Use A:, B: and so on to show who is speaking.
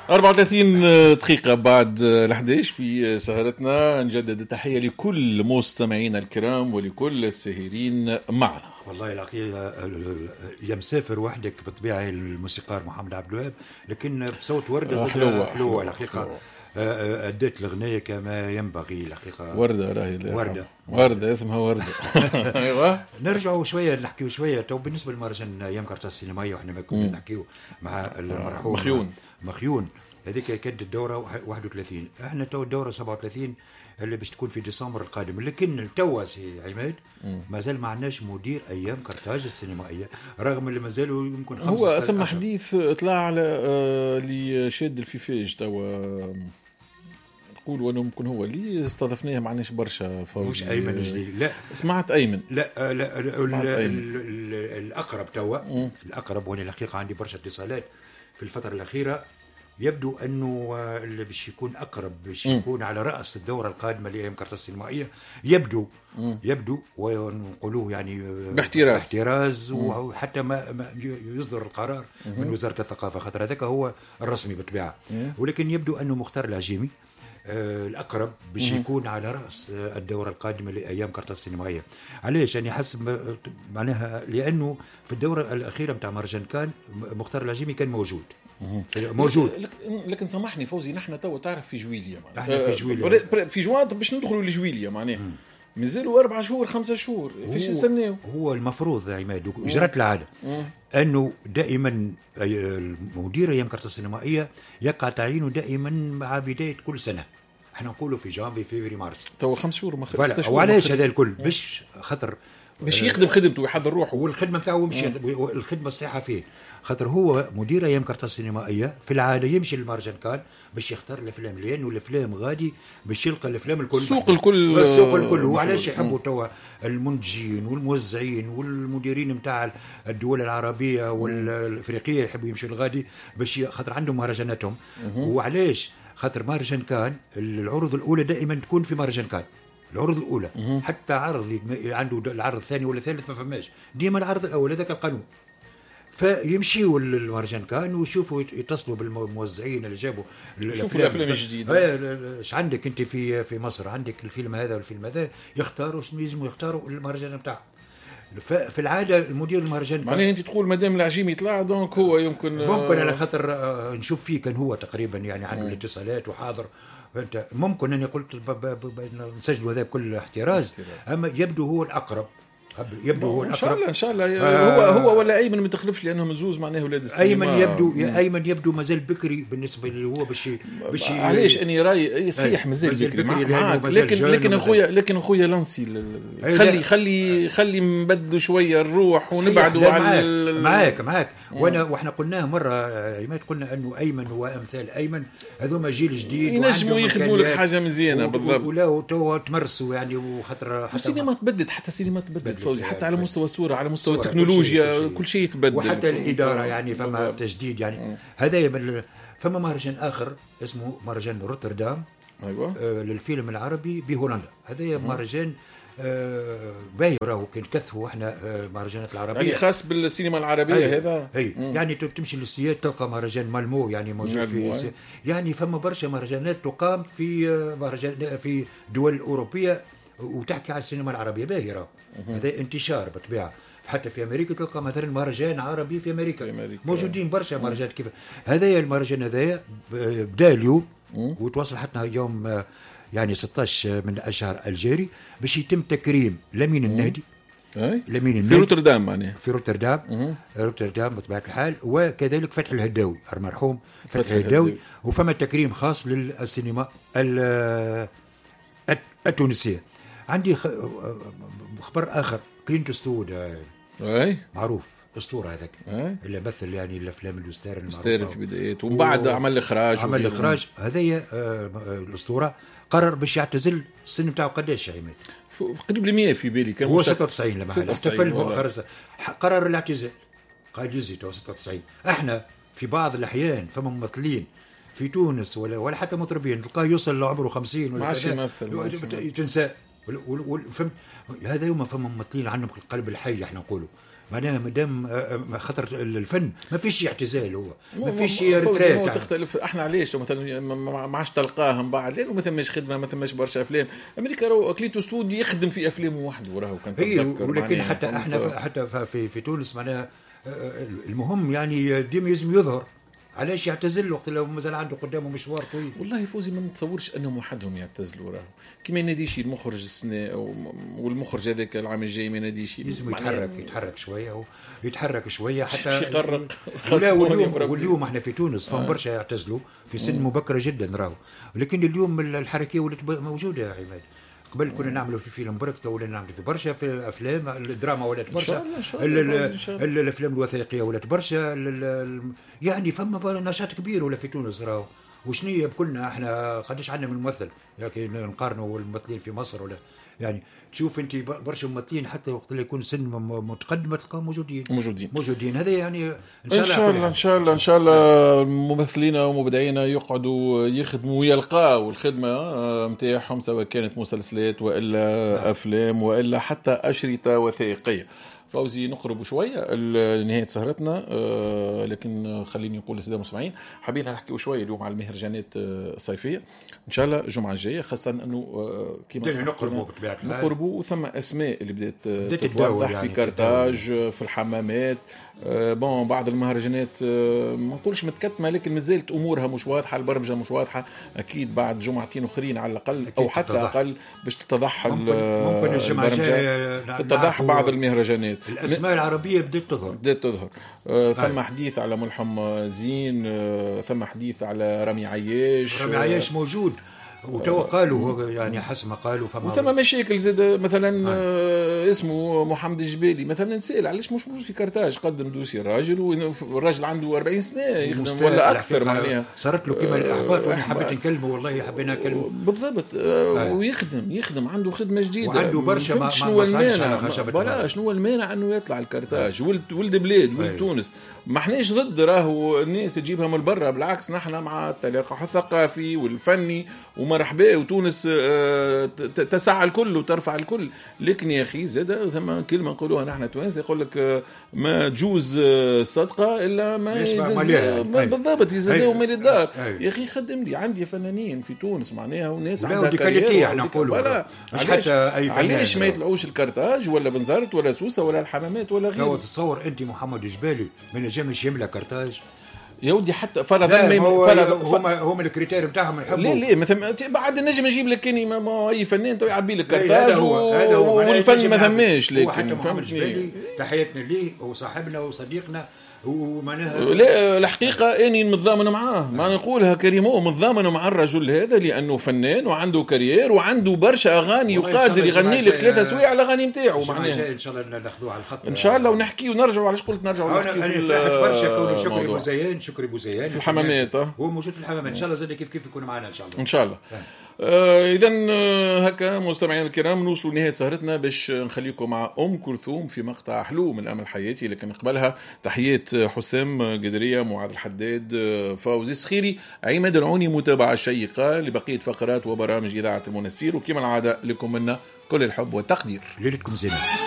A: 34 دقيقة بعد 11 في سهرتنا. نجدد التحية لكل مستمعينا الكرام ولكل الساهرين معنا.
B: والله الحقيقة يا مسافر وحدك بطبيعة الموسيقار محمد عبد الوهاب، لكن بصوت وردة حلوة الحقيقة. أديت الأغنية كما ينبغي الحقيقة.
A: وردة راهي وردة اسمها وردة. أيوة.
B: نرجعوا شوية نحكيوا شوية تو بالنسبة للمهرجان أيام كارتا السينمائية، وإحنا ما كنا نحكيوا مع المرحوم مخيون. هذيك كانت الدورة 31، إحنا تو الدورة 37 اللي باش تكون في ديسمبر القادم. لكن توا سي عماد ما زال ما عندناش مدير أيام كارتاج السينمائية، رغم اللي ما زالوا يمكن 5
A: هو ثم حديث طلع على اللي شاد الفيفاج توا نقول وانا ممكن هو اللي استضفناه معناش برشا فوز.
B: مش أيمن جليل، لا
A: سمعت أيمن،
B: لا الأقرب توا الأقرب، وانا الحقيقة عندي برشا اتصالات في الفترة الأخيرة. يبدو أنه اللي باش يكون أقرب باش يكون على رأس الدورة القادمة لأيام كارتا السينمائية يبدو ونقولوه يعني باحتراز وحتى ما يصدر القرار من وزارة الثقافة، خاطر هذاك هو الرسمي بالطبيعة. ولكن يبدو أنه مختار العجيمي الأقرب باش يكون على رأس الدورة القادمة لأيام كارتا السينمائية. علاش؟ يعني حسب معناها لأنه في الدورة الأخيرة متاع مهرجان كان مختار العجيمي كان موجود.
A: لكن سامحني فوزي، نحن تو تعرف في جويليا
B: معناها
A: في جوان باش ندخلوا لجويليا معناها مازالوا 4 شهور 5 شهور فاش يستناو.
B: هو المفروض يا عماد وجرت العادة أنه دائما المدير أيام كارتا السينمائية يقع تعيينه دائما مع بداية كل سنة. احنا نقوله في جانفي فيفري مارس،
A: تو 5 شهور ما 6 شهور.
B: وعلاش هذا الكل؟ باش خاطر
A: باش يخدم خدمته ويحضر روحه،
B: والخدمة بتاعه مش الخدمة الصحيحة فيه. خاطر هو مدير أيام كارتا السينمائية في العادة يمشي للمهرجان كان باش يختار الأفلام، لأنه الأفلام غادي باش يلقى الأفلام الكل
A: السوق الكل
B: وعلاش يحبوا توا المنتجين والموزعين والمديرين متاع الدول العربية والأفريقية يحبوا يمشوا الغادي باش خاطر عندهم مهرجاناتهم. وعلاش؟ خاطر مهرجان كان العروض الأولى دائما تكون في مهرجان كان العروض الأولى، حتى عرض عنده العرض الثاني ولا الثالث ما فماش، ديما العرض الأول، هذاك القانون. فيمشيوا للمهرجان كان ويشوفوا يتصلوا بالموزعين اللي جابوا
A: الافلام الجديده.
B: ايش عندك انت في مصر؟ عندك الفيلم هذا والفيلم هذا، يختاروا شنو يلزموا يختاروا المهرجان بتاعه. في العاده المدير المهرجان
A: معناها انت تقول مادام العجيم يطلع دونك هو ممكن
B: على خاطر نشوف فيه كان هو تقريبا يعني عنده الاتصالات وحاضر. فانت ممكن اني قلت نسجلوا هذا بكل احتراز، اما يبدو هو الاقرب.
A: ان شاء الله هو ولا ايمن ما تخلفش لانهم زوز معناه اولاد السينما.
B: ايمن يبدو مازال بكري بالنسبه اللي هو باش
A: علاش اني راي صحيح مازال بكري لكن اخويا لانسي خلي نبدلوا شويه الروح ونبعدوا على
B: معاك واحنا قلناه مره عماد، قلنا انه ايمن وامثال ايمن هذوما جيل جديد
A: ينجموا يخدموا لك حاجه مزيانه بالضبط،
B: ولا تو تمرسوا يعني. وخاطر
A: السينما تبدد، حتى السينما تبدد فوزي، حتى على مستوى الصورة، على مستوى التكنولوجيا، كل شيء يتبدل،
B: وحتى الإدارة يعني فما تجديد يعني. هذا فما مهرجان آخر اسمه مهرجان روتردام،
A: أيوة.
B: للفيلم العربي بهولندا. هذا مهرجان باهي، راهو كان كثفوا احنا مهرجانات العربية
A: يعني خاص بالسينما العربية. هذا
B: يعني تمشي للسياد تلقى مهرجان مالمو يعني موجود في يعني فما برشا مهرجانات تقام في دول أوروبية وتحكي على السينما العربية باهي. راهو هذا انتشار بطبيعة. حتى في أمريكا تلقى مثلا مهرجان عربي في أمريكا. موجودين برشا مهرجانات كيف هذايا. المهرجان هذايا بدأ اليوم وتواصل حتى يوم يعني 16 من الشهر الجاري باش يتم تكريم لمين النهدي.
A: في روتردام معناها
B: في روتردام بطبيعة الحال، وكذلك فتح الهداوي المرحوم فتح الهداوي. وفما تكريم خاص للسينما التونسية. عندي خبر آخر، كلينت استود معروف أسطورة هذاك اللي مثل يعني الأفلام الوستيرن المعروفة
A: في بدايته ومن بعد عمل الإخراج.
B: هذايا الأسطورة قرر باش يعتزل. السن بتاعه قداش يا عماد؟
A: قريب 100 في بالي، كان
B: هو 96 لما احتفل مؤخرا قرر الاعتزال. قال يزي تو 96. احنا في بعض الأحيان فما ممثلين في تونس ولا حتى مطربين تلقاه يوصل لعمره 50 ولا كذا تنسى. هذا يوم فما ممثلين عندهم القلب الحي احنا نقولوا معناها مادام خطر الفن ما فيش اعتزال، هو ما فيش ريتريت.
A: تختلف احنا علاش مثلا ما عادش تلقاه من بعد، لانه ما ثماش خدمه، ما ثماش برشا افلام. امريكا راهو كليتو ستود يخدم في افلامه وحده وراهو كان
B: تتذكر. ولكن حتى احنا حتى في تونس معناها المهم يعني ديما لازم يظهر. علاش يعتزل وقت لو مازال عنده قدامه مشوار طويل؟
A: والله فوزي ما نتصورش انهم وحدهم يعتزلوا، راهو كيما يناديش المخرج السنه والمخرج هذاك العام الجاي ما يناديش،
B: لازم يتحرك شويه ويتحرك شويه حتى
A: يقرق.
B: واليوم احنا في تونس فهم برشا يعتزلوا في سن مبكره جدا راهو، ولكن اليوم الحركيه ولات موجوده يا عماد. قبل كنا نعملوا في فيلم برك، ولا نعملوا في برشا في الافلام، الدراما ولات برشا، الافلام الوثائقيه ولات برشا، يعني فما نشاط كبير ولا في تونس راهو. وشنية بكلنا احنا قداش عندنا من ممثل يعني نقارنوا الممثلين في مصر ولا يعني تشوف انت برشا ممثلين حتى وقت اللي يكون سن متقدم تلقاهم موجودين. هذا يعني
A: ان شاء الله الممثلين ومبدعين يقعدوا يخدموا ويلقاوا الخدمه نتاعهم، سواء كانت مسلسلات والا افلام والا حتى اشرطه وثائقيه. فوزي نقرب شويه لنهايه سهرتنا، لكن خليني نقول للساده المستمعين حابين نحكيوا شويه اليوم على المهرجانات الصيفيه ان شاء الله الجمعه الجايه، خاصه انه
B: كيما
A: نقربوا ثم اسماء اللي بدات تتوضح يعني في كارتاج في الحمامات. بعض المهرجانات ما نقولش متكتمه، لكن مازالت امورها مش واضحه، البرمجه مش واضحه. اكيد بعد جمعتين اخرين على الاقل او حتى اقل باش تتضح
B: ممكن الجمعه الجايه
A: تتضح بعض المهرجانات.
B: الاسماء العربيه بدات تظهر.
A: ثم حديث على ملحم زين، ثم حديث على رامي عياش
B: موجود، وتوا قالوا يعني حسب ما قالوا
A: وثم مشاكل زاد مثلا اسمه محمد الجبالي مثلا سأل علاش مش في كارتاج، قدم دوسي الراجل والراجل عنده 40 سنه يخدم ولا اكثر، معناها
B: صارت له كيما الاحباط. وانا حبيت نكلمه والله حبينا نكلمه
A: بالضبط. ويخدم عنده خدمه جديده
B: وعنده برشا ما
A: شنو المانع انه يطلع الكارتاج. ولد بلاد ولد تونس، ما احناش ضد راهو الناس تجيبها من برا، بالعكس نحن مع التلاقح الثقافي والفني ومرحبا، وتونس تسعى الكل وترفع الكل. لكن يا اخي زاد ثم كلمه نقولوها نحن توانسه، يقول لك ما تجوز صدقه الا ما بالضبط يجزاو مال الدار. يا اخي خدم لي، عندي فنانين في تونس معناها وناس عندها
B: كارير نقولوا
A: علاش ما يطلعوش الكارتاج ولا بنزرت ولا سوسه ولا الحمامات ولا غيره.
B: لو تصور انت محمد الجبالي ما نجمش يملا كارتاج
A: يا ودي، حتى فرضا
B: هم الكريتير نتاعهم يحبوا.
A: ليه مثلا بعد النجم يجيب لك كاني ما اي فنان تو يعبي لك كارتاج والفن ما ثماش. لكن
B: فهمتني، تحياتنا ليه وصاحبنا وصديقنا ومعناها
A: لا الحقيقه اني متضامن معاه، ما نقولها كريمو متضامن مع الرجل هذا لانه فنان وعنده كارير وعنده برشا اغاني وقادر يغني لك 3 سويع على الاغاني نتاعو. معناها
B: ان شاء الله ناخذوه على الخط
A: ان شاء الله ونحكي ونرجعوا. علاش قلت نرجعوا نحكي
B: في برشا كون شكري بوزيان
A: في الحمامات
B: هو موجود في الحمامات. ان شاء الله زاد كيف يكون معنا ان
A: شاء الله. اذا هكا مستمعينا الكرام نوصلوا لنهايه سهرتنا، باش نخليكم مع كلثوم في مقطع حلو من امل حياتي. لكن قبلها تحيات حسام قدريه، معاذ الحداد، فوزي السخيري، عماد العوني. متابعه شيقه لبقيه فقرات وبرامج اذاعه المنسير، وكما العاده لكم منا كل الحب والتقدير.
B: ليلتكم زينه.